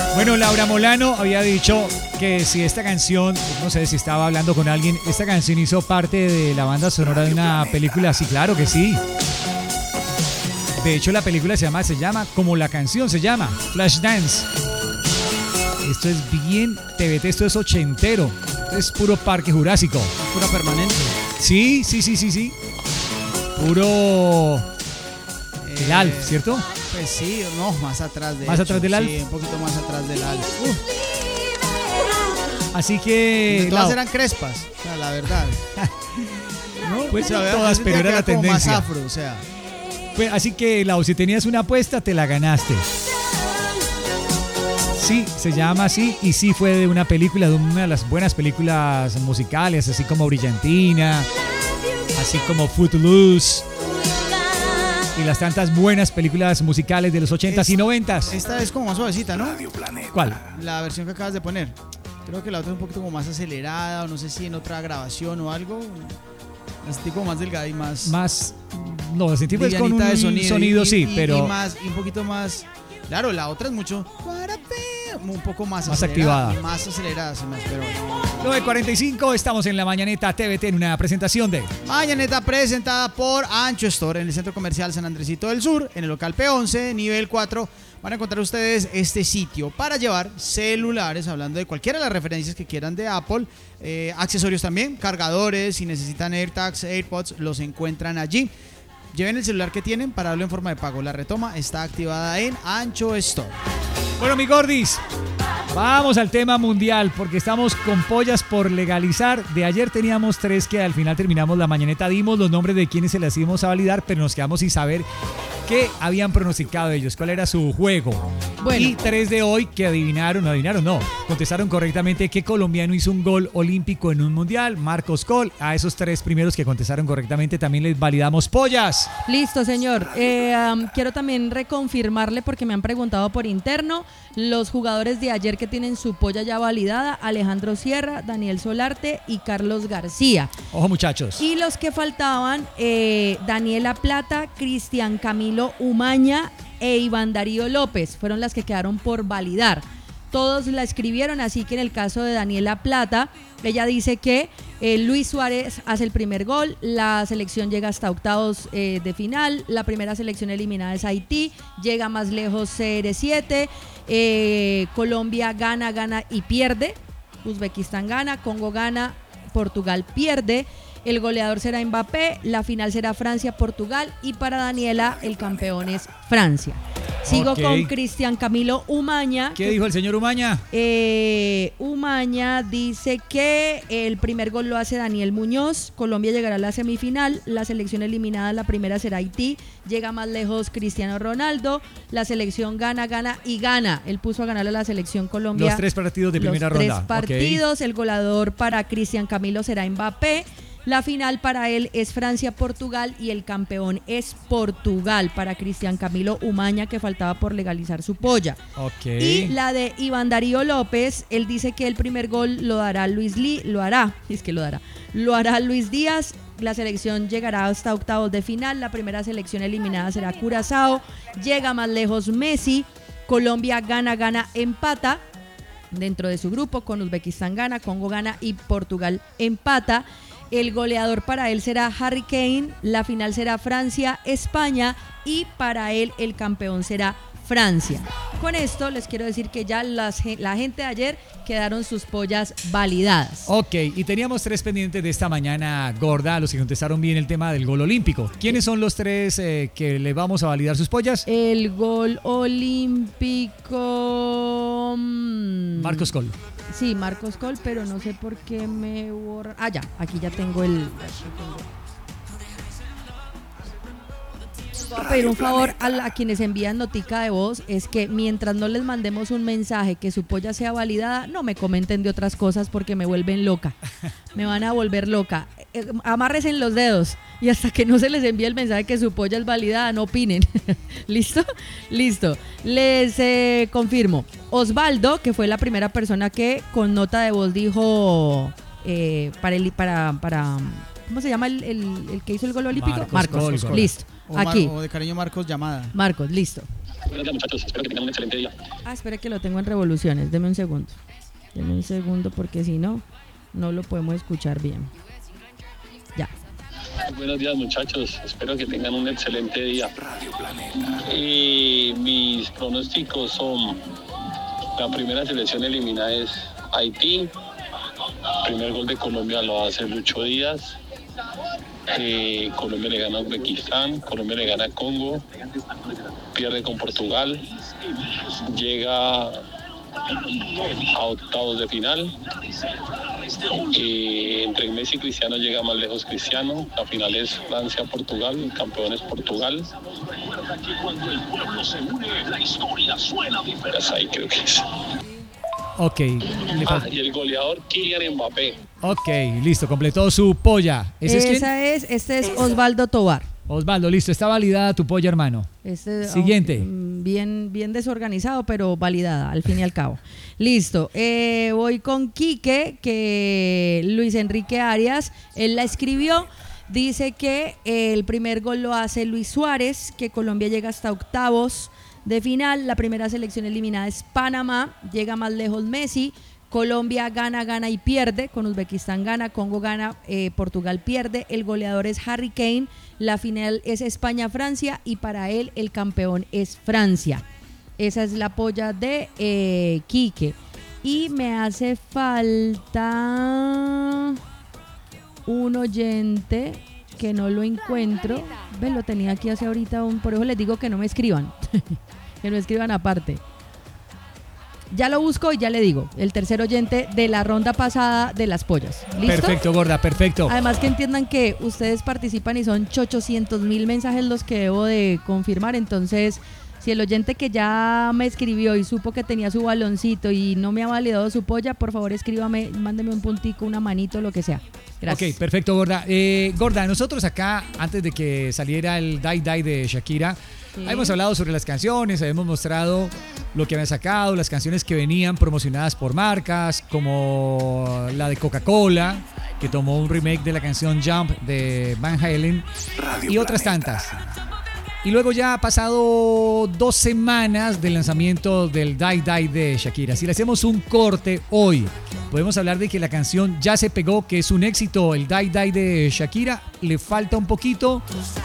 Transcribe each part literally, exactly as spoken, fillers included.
Bueno, Laura Molano había dicho que si esta canción, no sé si estaba hablando con alguien, esta canción hizo parte de la banda sonora de una película. Sí, claro que sí. De hecho, la película se llama, se llama como la canción se llama, Flashdance. Esto es bien T V T, esto es ochentero. Esto es puro Parque Jurásico. Pura permanente. Sí, sí, sí, sí, sí. Puro... Eh, el Alf, ¿cierto? Pues sí, no, más atrás de ¿Más hecho, atrás del Alf? Sí, un poquito más atrás del Alf. Uh. Así que... Todas Lau, eran crespas, o sea, la verdad. no, pues O sea, no vea, todas, yo pero sentía era la que como tendencia. más afro, o sea. Pues, así que, Lau, si tenías una apuesta, te la ganaste. Sí, se llama así y sí fue de una película, de una de las buenas películas musicales, así como Brillantina, así como Footloose y las tantas buenas películas musicales de los ochentas y noventas. Esta es como más suavecita, ¿no? ¿Cuál? La versión que acabas de poner. Creo que la otra es un poquito como más acelerada, o no sé si en otra grabación o algo. La sentí como más delgada y más... Más, no, sentí pues con un livianita de sonido, sonido, y, sí, y, pero... Y, más, y un poquito más... Claro, la otra es mucho... Un poco más, Más acelerada, activada. Más acelerada, se me pero nueve cuarenta y cinco, estamos en la Mañaneta T V T en una presentación de... Mañaneta presentada por Ancho Store en el Centro Comercial San Andresito del Sur, en el local P once, nivel cuatro. Van a encontrar ustedes este sitio para llevar celulares, hablando de cualquiera de las referencias que quieran de Apple, eh, accesorios también, cargadores, si necesitan AirTags, AirPods, los encuentran allí. Lleven el celular que tienen para darlo en forma de pago. La retoma está activada en Ancho Store. Bueno, mi gordis, vamos al tema mundial porque estamos con pollas por legalizar. De ayer teníamos tres que al final terminamos la mañaneta, dimos los nombres de quienes se las íbamos a validar, pero nos quedamos sin saber qué habían pronosticado ellos, cuál era su juego. Bueno. Y tres de hoy que adivinaron, no adivinaron, no, contestaron correctamente qué colombiano hizo un gol olímpico en un mundial, Marcos Col. A esos tres primeros que contestaron correctamente también les validamos pollas. Listo, señor. Eh, um, quiero también reconfirmarle, porque me han preguntado por interno, los jugadores de ayer que tienen su polla ya validada: Alejandro Sierra, Daniel Solarte y Carlos García. Ojo, muchachos. Y los que faltaban, eh, Daniela Plata, Cristian Camilo Umaña e Iván Darío López, fueron las que quedaron por validar. Todos la escribieron, así que en el caso de Daniela Plata, ella dice que eh, Luis Suárez hace el primer gol, la selección llega hasta octavos eh, de final, la primera selección eliminada es Haití, llega más lejos C R siete, eh, Colombia gana, gana y pierde, Uzbekistán gana, Congo gana, Portugal pierde. El goleador será Mbappé, la final será Francia-Portugal y para Daniela el campeón es Francia. Sigo Ok. con Cristian Camilo Umaña. ¿Qué que, dijo el señor Umaña? eh, Umaña dice que el primer gol lo hace Daniel Muñoz, Colombia llegará a la semifinal, la selección eliminada, la primera será Haití, llega más lejos Cristiano Ronaldo, la selección gana, gana y gana. Él puso a ganar a la selección Colombia. Los tres partidos de primera los ronda. Tres partidos, el goleador para Cristian Camilo será Mbappé. La final para él es Francia-Portugal y el campeón es Portugal para Cristian Camilo Umaña, que faltaba por legalizar su polla. Ok. Y la de Iván Darío López, él dice que el primer gol lo dará Luis Lee, lo hará, es que lo dará, lo hará Luis Díaz. La selección llegará hasta octavos de final, la primera selección eliminada será Curazao, llega más lejos Messi, Colombia gana, gana, empata dentro de su grupo, con Uzbekistán gana, Congo gana y Portugal empata. El goleador para él será Harry Kane, la final será Francia-España y para él el campeón será Francia. Con esto les quiero decir que ya las, la gente de ayer quedaron sus pollas validadas. Ok, y teníamos tres pendientes de esta mañana, gorda, los que contestaron bien el tema del gol olímpico. ¿Quiénes son los tres eh, que le vamos a validar sus pollas? El gol olímpico... mmm, Marcos Col. Sí, Marcos Col, pero no sé por qué me borra. Ah, ya, aquí ya tengo el... Voy a pedir un favor a, la, a quienes envían notica de voz, es que mientras no les mandemos un mensaje que su polla sea validada, no me comenten de otras cosas porque me vuelven loca. Me van a volver loca. Eh, amárrense en los dedos y hasta que no se les envíe el mensaje que su polla es validada, no opinen. ¿Listo? Listo. Les eh, confirmo. Osvaldo, que fue la primera persona que con nota de voz dijo eh, para, el, para, para... ¿Cómo se llama el, el, el que hizo el gol olímpico? Marcos, Marcos. Col, Listo. O, Mar- Aquí. o de cariño Marcos, llamada. Marcos, listo. Buenos días, muchachos. Espero que tengan un excelente día. Ah, espere que lo tengo en revoluciones. Deme un segundo. Deme un segundo porque si no, no lo podemos escuchar bien. Ya. Buenos días, muchachos. Espero que tengan un excelente día. Y mis pronósticos son: la primera selección eliminada es Haití. Primer gol de Colombia lo hace Lucho Díaz. Eh, Colombia le gana a Uzbekistán, Colombia le gana a Congo, pierde con Portugal, llega a octavos de final. Eh, entre Messi y Cristiano llega más lejos Cristiano. La final es Francia-Portugal, el campeón es Portugal. Pues ahí creo que es. Ok. Le Ah, fal- y el goleador Kylian Mbappé. Ok, listo, completó su polla. ¿Ese es quién? Esa es, este es Osvaldo Tobar. Osvaldo, listo, está validada tu polla, hermano. Este, Siguiente. oh, bien, bien desorganizado, pero validada, al fin y al cabo. Listo. Eh, voy con Quique, que Luis Enrique Arias, él la escribió. Dice que el primer gol lo hace Luis Suárez, que Colombia llega hasta octavos de final. La primera selección eliminada es Panamá, llega más lejos Messi. Colombia gana, gana y pierde, con Uzbekistán gana, Congo gana, eh, Portugal pierde, el goleador es Harry Kane, la final es España-Francia y para él el campeón es Francia. Esa es la polla de eh, Quique. Y me hace falta un oyente que no lo encuentro. Ven, lo tenía aquí hace ahorita, un, por eso les digo que no me escriban, que no escriban aparte. Ya lo busco y ya le digo, el tercer oyente de la ronda pasada de las pollas. ¿Listo? Perfecto, gorda, perfecto. Además que entiendan que ustedes participan y son ochocientos mil mensajes los que debo de confirmar, entonces si el oyente que ya me escribió y supo que tenía su baloncito y no me ha validado su polla, por favor escríbame, mándeme un puntico, una manito, lo que sea. Gracias. Ok, perfecto, gorda. Eh, gorda, nosotros acá, antes de que saliera el Die Die de Shakira, Sí. hemos hablado sobre las canciones, hemos mostrado lo que habían sacado, las canciones que venían promocionadas por marcas, como la de Coca-Cola, que tomó un remake de la canción Jump de Van Halen, y otras tantas. Y luego ya ha pasado dos semanas del lanzamiento del Die Die de Shakira. Si le hacemos un corte hoy, podemos hablar de que la canción ya se pegó, que es un éxito. El Die Die de Shakira, le falta un poquito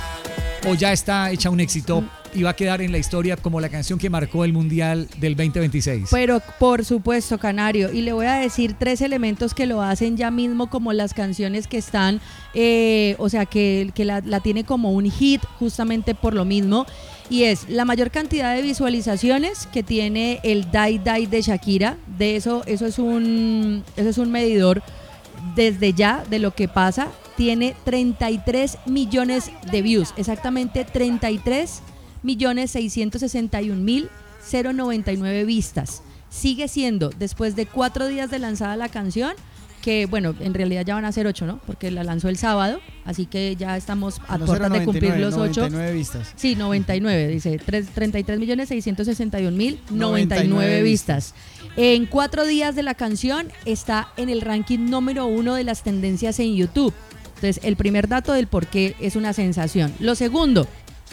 o ya está hecha un éxito y va a quedar en la historia como la canción que marcó el Mundial del veinte veintiséis. Pero por supuesto, Canario, y le voy a decir tres elementos que lo hacen ya mismo como las canciones que están, eh, o sea, que, que la, la tiene como un hit justamente por lo mismo, y es la mayor cantidad de visualizaciones que tiene el Die Die de Shakira. De eso, eso es un, eso es un medidor desde ya de lo que pasa. Tiene treinta y tres millones de views, exactamente treinta y tres millones seiscientos sesenta y un mil noventa y nueve vistas. Sigue siendo, después de cuatro días de lanzada la canción, que bueno, en realidad ya van a ser ocho, ¿no? Porque la lanzó el sábado, así que ya estamos a No, puertas de cumplir los ocho. noventa y nueve vistas. Sí, noventa y nueve, dice, treinta y tres millones seiscientos sesenta y un mil noventa y nueve vistas. En cuatro días de la canción está en el ranking número uno de las tendencias en YouTube. Entonces, el primer dato del por qué es una sensación. Lo segundo,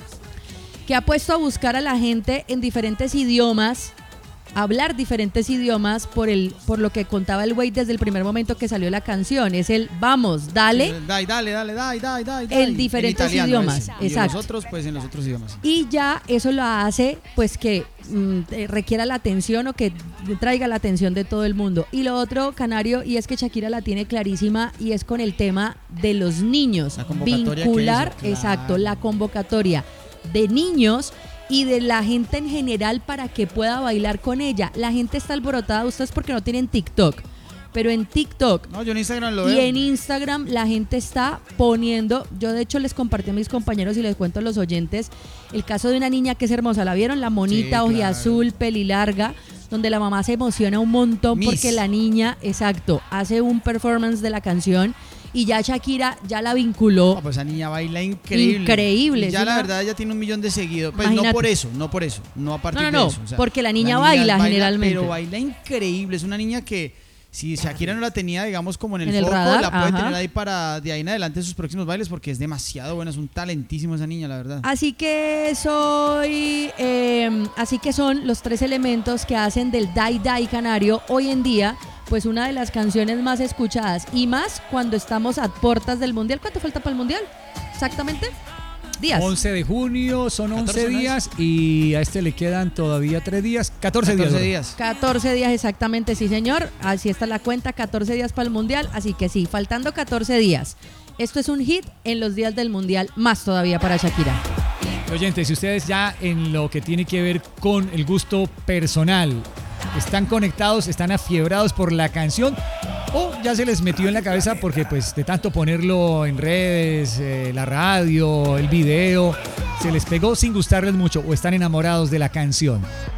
que ha puesto a buscar a la gente en diferentes idiomas, a hablar diferentes idiomas por el por lo que contaba el güey desde el primer momento que salió la canción. Es el vamos, dale. Dale, dale, dale, dale, dale, dale. En diferentes italiano idiomas, ese. Y exacto. los otros, pues en los otros idiomas. Y ya eso lo hace pues que mm, eh, requiera la atención o que traiga la atención de todo el mundo. Y lo otro, Canario, y es que Shakira la tiene clarísima y es con el tema de los niños. La convocatoria Vincular, que hizo, exacto, claro. la convocatoria de niños y de la gente en general para que pueda bailar con ella. La gente está alborotada, ustedes porque no tienen TikTok, pero en TikTok No, yo en Instagram lo y veo. en Instagram la gente está poniendo, yo de hecho les compartí a mis compañeros y les cuento a los oyentes el caso de una niña que es hermosa, ¿la vieron? La monita, Sí, ojiazul, pelilarga, donde la mamá se emociona un montón Miss. porque la niña, exacto, hace un performance de la canción y ya Shakira ya la vinculó. No, pues esa niña baila increíble. Increíble, Y ya es la una- verdad ella tiene un millón de seguidores. Pues Imagínate. no por eso, no por eso, no a partir No, no, no, de eso. O sea, porque la niña baila generalmente. Pero baila increíble, es una niña que si Shakira no la tenía, digamos, como en el En el foco, radar, la puede ajá. tener ahí para de ahí en adelante sus próximos bailes, porque es demasiado buena, es un talentísimo esa niña, la verdad. Así que soy, eh, así que son los tres elementos que hacen del Dai Dai canario hoy en día, pues una de las canciones más escuchadas, y más cuando estamos a puertas del Mundial. ¿Cuánto falta para el Mundial? Exactamente. Días. once de junio, son once catorce, ¿no es? días y a este le quedan todavía tres días, catorce, catorce días. días. catorce días exactamente, sí señor. Así está la cuenta, catorce días para el Mundial. Así que sí, faltando catorce días. Esto es un hit en los días del Mundial, más todavía para Shakira. Oyentes, si ustedes ya en lo que tiene que ver con el gusto personal están conectados, están afiebrados por la canción, o ya se les metió en la cabeza porque pues de tanto ponerlo en redes, eh, la radio, el video, se les pegó sin gustarles mucho o están enamorados de la canción.